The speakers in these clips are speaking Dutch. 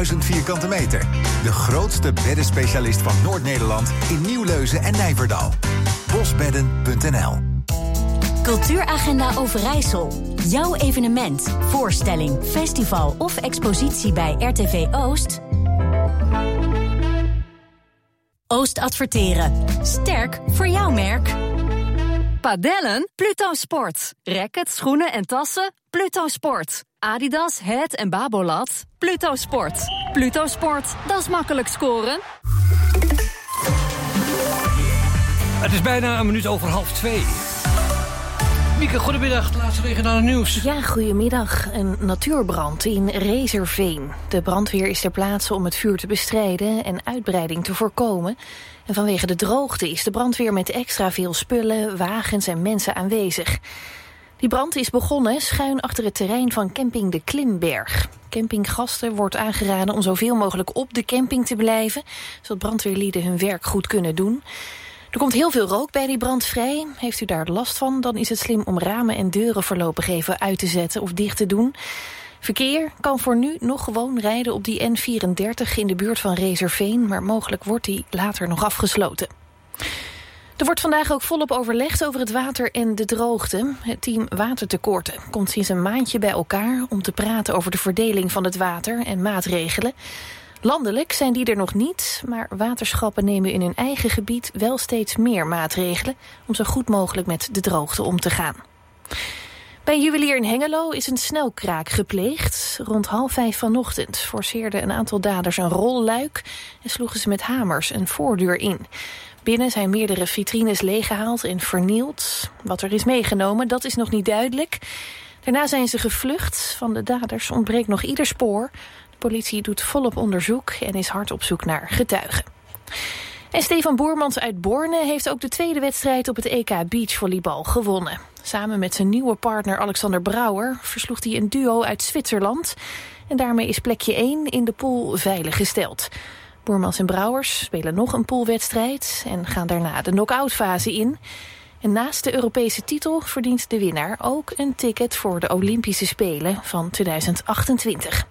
1000 vierkante meter. De grootste beddenspecialist van Noord-Nederland in Nieuwleuzen en Nijverdal. Bosbedden.nl. Cultuuragenda Overijssel. Jouw evenement, voorstelling, festival of expositie bij RTV Oost? Oost Adverteren. Sterk voor jouw merk. Padellen? Pluto Sport. Rackets, schoenen en tassen? Pluto Sport. Adidas, Het en Babolat? Pluto Sport. Pluto Sport, dat is makkelijk scoren. Het is bijna een minuut over 1:30. Mieke, goedemiddag. Het laatste regionale nieuws. Ja, goedemiddag. Een natuurbrand in Rezerveen. De brandweer is ter plaatse om het vuur te bestrijden en uitbreiding te voorkomen. En vanwege de droogte is de brandweer met extra veel spullen, wagens en mensen aanwezig. Die brand is begonnen schuin achter het terrein van camping De Klimberg. Campinggasten wordt aangeraden om zoveel mogelijk op de camping te blijven, zodat brandweerlieden hun werk goed kunnen doen. Er komt heel veel rook bij die brand vrij. Heeft u daar last van, dan is het slim om ramen en deuren voorlopig even uit te zetten of dicht te doen. Verkeer kan voor nu nog gewoon rijden op die N34 in de buurt van Rezerveen, maar mogelijk wordt die later nog afgesloten. Er wordt vandaag ook volop overlegd over het water en de droogte. Het team Watertekorten komt sinds een maandje bij elkaar om te praten over de verdeling van het water en maatregelen. Landelijk zijn die er nog niet, maar waterschappen nemen in hun eigen gebied wel steeds meer maatregelen om zo goed mogelijk met de droogte om te gaan. Bij een juwelier in Hengelo is een snelkraak gepleegd. Rond 4:30 vanochtend forceerden een aantal daders een rolluik en sloegen ze met hamers een voordeur in. Binnen zijn meerdere vitrines leeggehaald en vernield. Wat er is meegenomen, dat is nog niet duidelijk. Daarna zijn ze gevlucht. Van de daders ontbreekt nog ieder spoor. De politie doet volop onderzoek en is hard op zoek naar getuigen. En Stefan Boermans uit Borne heeft ook de tweede wedstrijd op het EK beachvolleybal gewonnen. Samen met zijn nieuwe partner Alexander Brouwer versloeg hij een duo uit Zwitserland. En daarmee is plekje 1 in de pool veilig gesteld. Boermans en Brouwers spelen nog een poolwedstrijd en gaan daarna de knock-outfase in. En naast de Europese titel verdient de winnaar ook een ticket voor de Olympische Spelen van 2028.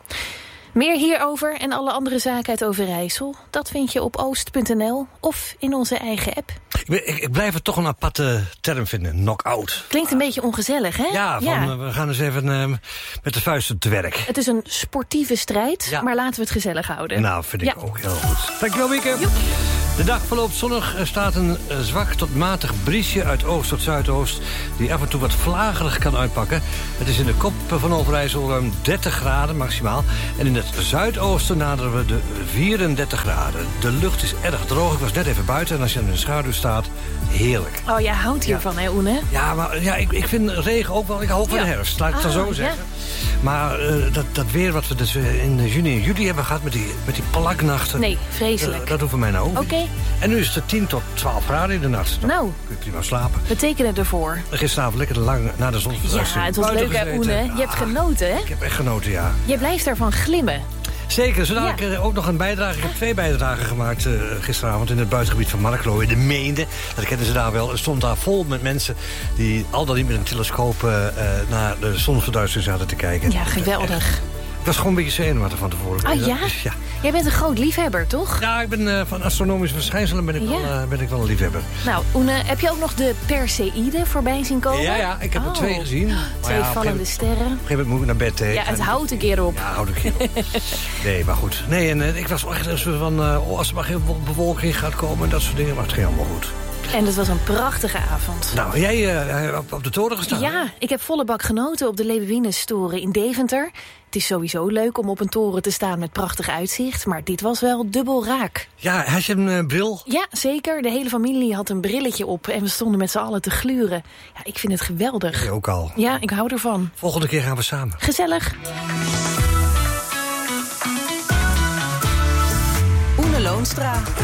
Meer hierover en alle andere zaken uit Overijssel, dat vind je op oost.nl of in onze eigen app. Ik blijf het toch een aparte term vinden, knock-out. Klinkt een beetje ongezellig, hè? Ja, we gaan eens even met de vuisten te werk. Het is een sportieve strijd, maar laten we het gezellig houden. Nou, vind ik ook heel goed. Dankjewel, Mieke. Joep. De dag verloopt zonnig. Er staat een zwak tot matig briesje uit oost tot zuidoost, die af en toe wat vlagerig kan uitpakken. Het is in de kop van Overijssel ruim 30 graden maximaal. En in het zuidoosten naderen we de 34 graden. De lucht is erg droog. Ik was net even buiten en als je in de schaduw staat, heerlijk. Oh, jij houdt hiervan, hè, Oene? Ja, maar ik vind regen ook wel. Ik hou van de herfst, laat ik het dan zo zeggen. Maar dat weer wat we dus in juni en juli hebben gehad met die plaknachten. Nee, vreselijk. Dat hoeft voor mij nou ook. Oké. En nu is het 10 tot 12 graden in de nacht. Dan kun je prima slapen. We tekenen ervoor. Gisteravond lekker lang naar de zon. Ja, het was leuk, hè, Oene? Je hebt genoten, hè? Ik heb echt genoten, ja. Je blijft daarvan glimmen. Zeker, zodat ik ook nog een bijdrage. Ik heb 2 bijdragen gemaakt gisteravond in het buitengebied van Marklo in de Meende. Dat kennen ze daar wel. Het stond daar vol met mensen die al dan niet met een telescoop naar de zonsverduistering zaten te kijken. Ja, geweldig. Ik was gewoon een beetje zenuwachtig van tevoren. Ah ja? Dus, ja? Jij bent een groot liefhebber, toch? Ja, ik ben van astronomische verschijnselen ben ik wel een liefhebber. Nou, Oene, heb je ook nog de Perseïde voorbij zien komen? Ja, ik heb er 2 gezien. 2 vallende sterren. Op een gegeven moment moet ik naar bed. Ja, het houdt een keer op. Ja, houdt een keer op. Nee, maar goed. Nee, en ik was echt een soort van, als er maar geen bewolking gaat komen en dat soort dingen, maar het ging allemaal goed. En het was een prachtige avond. Nou, jij op de toren gestaan? Ja, ik heb volle bak genoten op de Leeuwinenstoren in Deventer. Het is sowieso leuk om op een toren te staan met prachtig uitzicht, maar dit was wel dubbel raak. Ja, had je een bril? Ja, zeker. De hele familie had een brilletje op en we stonden met z'n allen te gluren. Ja, ik vind het geweldig. Ik ook al. Ja, ik hou ervan. Volgende keer gaan we samen. Gezellig. Oene Loonstra.